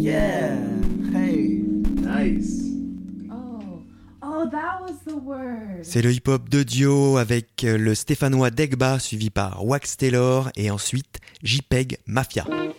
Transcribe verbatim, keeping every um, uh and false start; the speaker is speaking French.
Yeah! Hey! Nice! Oh, oh, that was the word! C'est le hip-hop de Dio avec le stéphanois Degba suivi par Wax Taylor et ensuite J P E G Mafia.